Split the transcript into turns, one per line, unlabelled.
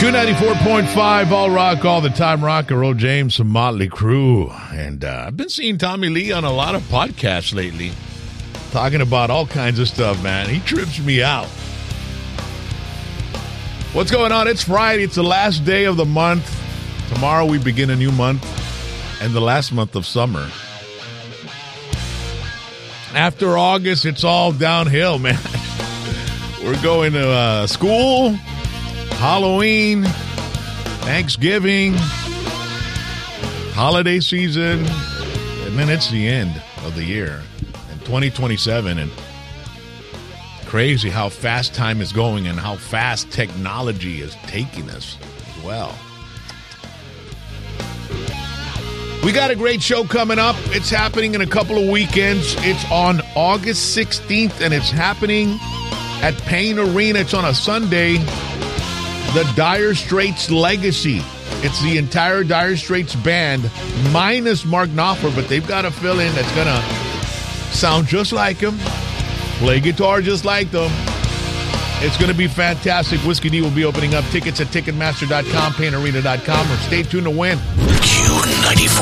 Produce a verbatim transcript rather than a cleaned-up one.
Q ninety-four point five, all rock, all the time, rock and roll. James from Motley Crue. And uh, I've been seeing Tommy Lee on a lot of podcasts lately, talking about all kinds of stuff, man. He trips me out. What's going on? It's Friday. It's the last day of the month. Tomorrow we begin a new month and the last month of summer. After August, it's all downhill, man. We're going to uh, school, Halloween, Thanksgiving, holiday season, and then it's the end of the year. And twenty twenty-seven, and crazy how fast time is going and how fast technology is taking us as well. We got a great show coming up. It's happening in a couple of weekends. It's on August sixteenth, and it's happening at Payne Arena. It's on a Sunday. The Dire Straits Legacy. It's the entire Dire Straits band, minus Mark Knopfler, but they've got a fill-in that's going to sound just like him, play guitar just like them. It's going to be fantastic. Whiskey D will be opening up. Tickets at Ticketmaster dot com, Payne Arena dot com, or stay tuned to win.
Q ninety-four.